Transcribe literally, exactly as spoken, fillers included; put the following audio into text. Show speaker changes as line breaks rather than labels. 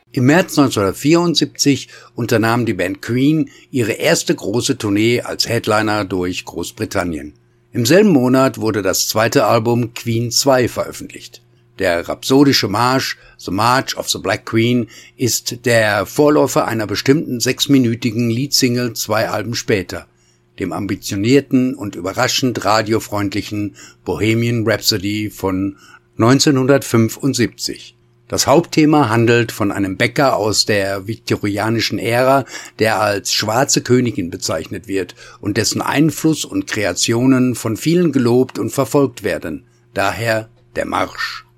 Im März neunzehnhundertvierundsiebzig unternahm die Band Queen ihre erste große Tournee als Headliner durch Großbritannien. Im selben Monat wurde das zweite Album Queen zwei veröffentlicht. Der rhapsodische Marsch The March of the Black Queen ist der Vorläufer einer bestimmten sechsminütigen Leadsingle zwei Alben später, dem ambitionierten und überraschend radiofreundlichen Bohemian Rhapsody von neunzehnhundertfünfundsiebzig. Das Hauptthema handelt von einem Bäcker aus der viktorianischen Ära, der als schwarze Königin bezeichnet wird und dessen Einfluss und Kreationen von vielen gelobt und verfolgt werden. Daher der Marsch.